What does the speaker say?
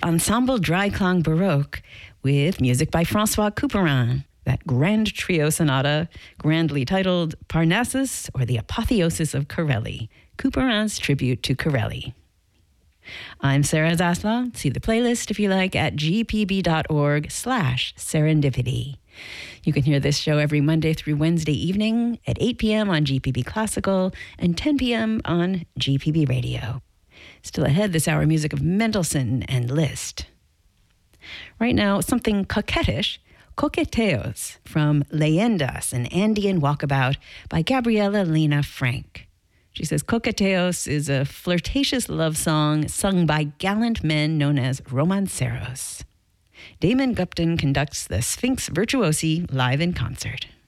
Ensemble Dreiklang Baroque with music by François Couperin, that grand trio sonata, grandly titled Parnassus or the Apotheosis of Corelli, Couperin's tribute to Corelli. I'm Sarah Zaslav. See the playlist, if you like, at gpb.org/serendipity. You can hear this show every Monday through Wednesday evening at 8 p.m. on GPB Classical and 10 p.m. on GPB Radio. Still ahead this hour, music of Mendelssohn and Liszt. Right now, something coquettish, Coqueteos from Leyendas, an Andean walkabout by Gabriela Lena Frank. She says Coqueteos is a flirtatious love song sung by gallant men known as romanceros. Damon Gupton conducts the Sphinx Virtuosi live in concert.